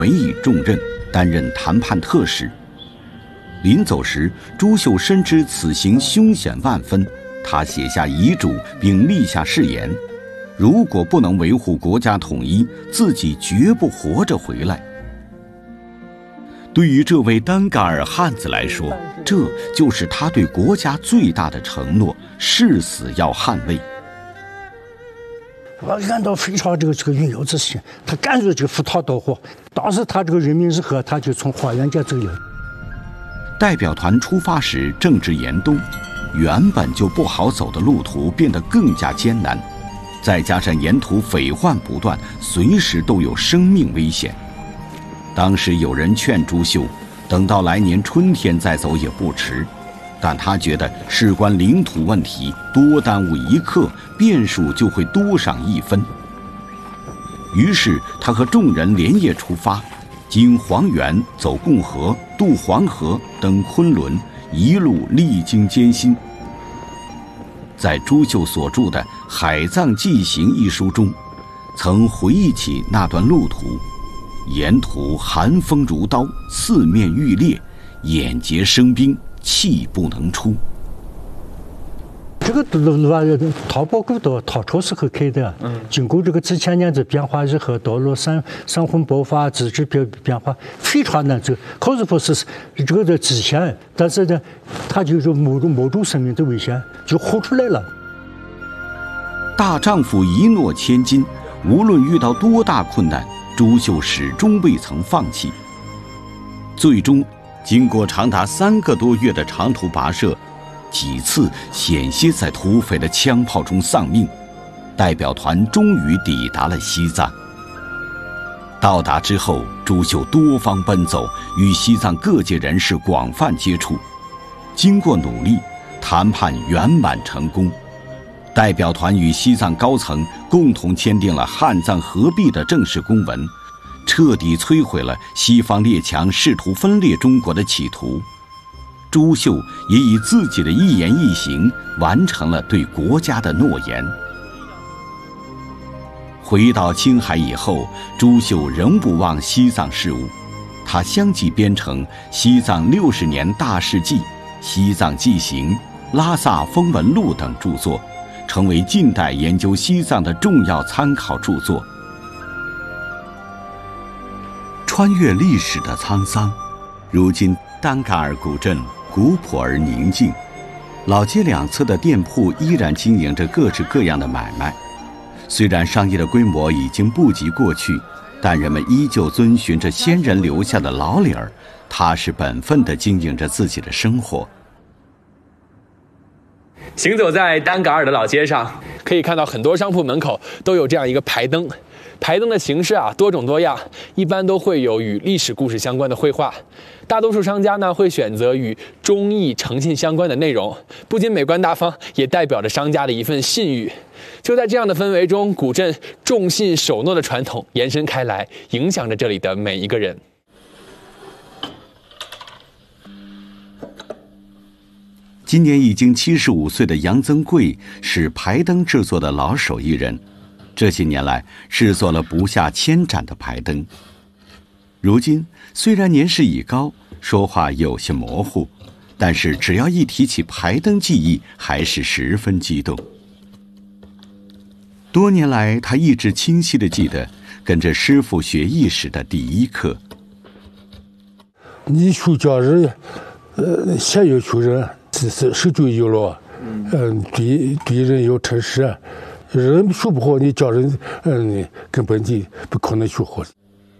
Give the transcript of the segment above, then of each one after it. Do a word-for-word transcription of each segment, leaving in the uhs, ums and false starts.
委以重任，担任谈判特使。临走时，朱秀深知此行凶险万分，他写下遗嘱并立下誓言，如果不能维护国家统一，自己绝不活着回来。对于这位丹嘎尔汉子来说，这就是他对国家最大的承诺，誓死要捍卫。 我感到非常这个这个云游之心，他干脆就赴汤蹈火。当时他这个人民日和，他就从花园街走了。 代表团出发时正值严冬，原本就不好走的路途变得更加艰难，再加上沿途匪患不断，随时都有生命危险。当时有人劝朱秀，等到来年春天再走也不迟，但他觉得事关领土问题，多耽误一刻，变数就会多上一分。于是他和众人连夜出发，经黄原走共河，渡黄河，登昆仑，一路历经艰辛。在朱秀所著的《海藏记行》一书中，曾回忆起那段路途，沿途寒风如刀，四面欲裂，眼睫生冰，气不能出。 这个路路啊，淘宝古道唐朝时候开的，嗯，经过这个几千年的变化以后，道路山山洪爆发，地质变变化非常难走。可是说是这个的极限，但是呢，它就是冒着冒着生命的危险，就活出来了。 大丈夫一诺千金，无论遇到多大困难，朱秀始终未曾放弃。最终，经过长达三个多月的长途跋涉，几次险些在土匪的枪炮中丧命，代表团终于抵达了西藏。到达之后，朱秀多方奔走，与西藏各界人士广泛接触。经过努力，谈判圆满成功。代表团与西藏高层共同签订了汉藏合璧的正式公文，彻底摧毁了西方列强试图分裂中国的企图。朱秀也以自己的一言一行完成了对国家的诺言。回到青海以后，朱秀仍不忘西藏事务，他相继编成《西藏六十年大事记》《西藏记行》《拉萨风闻录》等著作，成为近代研究西藏的重要参考著作。穿越历史的沧桑，如今丹嘎尔古镇古朴而宁静，老街两侧的店铺依然经营着各式各样的买卖。虽然商业的规模已经不及过去，但人们依旧遵循着先人留下的老理儿，踏实本分地经营着自己的生活。 行走在丹嘎尔的老街上，可以看到很多商铺门口都有这样一个牌灯。牌灯的形式啊多种多样，一般都会有与历史故事相关的绘画。大多数商家呢会选择与忠义诚信相关的内容，不仅美观大方，也代表着商家的一份信誉。就在这样的氛围中，古镇重信守诺的传统延伸开来，影响着这里的每一个人。 今年已经七十五岁的杨增贵是牌灯制作的老手艺人，这些年来制作了不下千盏的牌灯。如今虽然年事已高，说话有些模糊，但是只要一提起牌灯技艺，还是十分激动。多年来，他一直清晰地记得跟着师傅学艺时的第一课。 你学教人，呃，先要学人，是是是就有了，嗯，对对人要诚实，人学不好，你教人，嗯，根本就不可能学好。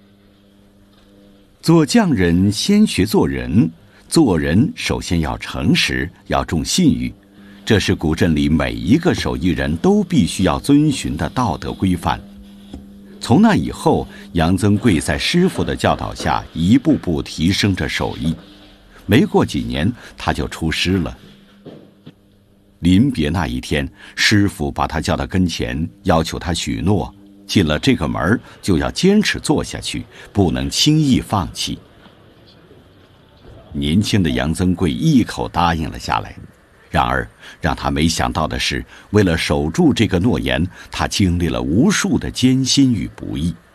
做匠人先学做人，做人首先要诚实，要重信誉，这是古镇里每一个手艺人都必须要遵循的道德规范。从那以后，杨增贵在师傅的教导下一步步提升着手艺，没过几年他就出师了。临别那一天，师傅把他叫到跟前，要求他许诺，进了这个门就要坚持做下去，不能轻易放弃。年轻的杨增贵一口答应了下来。然而让他没想到的是，为了守住这个诺言，他经历了无数的艰辛与不易。